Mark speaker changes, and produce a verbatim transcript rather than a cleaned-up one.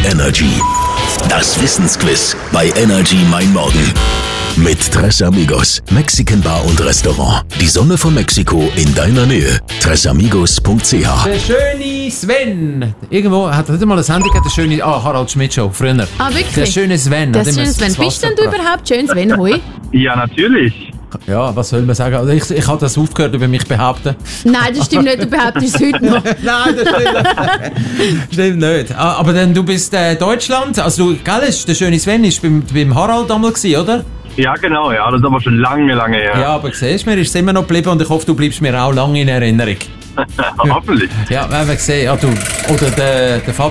Speaker 1: Energy. Das Wissensquiz bei Energy Mein Morgen. Mit Tres Amigos, Mexican Bar und Restaurant. Die Sonne von Mexiko in deiner Nähe. tres amigos punkt c h.
Speaker 2: Der schöne Sven. Irgendwo hat er mal ein Handy gehabt, der schöne... Ah, Harald Schmidt Show, früher.
Speaker 3: Ah, wirklich?
Speaker 2: Der schöne Sven.
Speaker 3: Der schöne Sven. Bist denn du überhaupt schön, Sven? Hoi?
Speaker 4: Ja, natürlich.
Speaker 2: Ja, was soll man sagen? Also ich, ich habe das aufgehört, über mich behaupten.
Speaker 3: Nein, das stimmt nicht. Du behauptest es heute noch.
Speaker 2: Nein, das stimmt, stimmt nicht. Ah, aber dann, du bist äh, Deutschland. Also, du, gell, der schöne Sven ist beim, beim Harald damals gewesen, oder?
Speaker 4: Ja, genau, ja. Das ist aber schon lange, lange her.
Speaker 2: Ja, aber siehst du, mir ist es immer noch geblieben und ich hoffe, du bleibst mir auch lange in Erinnerung.
Speaker 4: Hoffentlich.
Speaker 2: Ja, wir haben gesehen, ja, du, oder der, der Fabian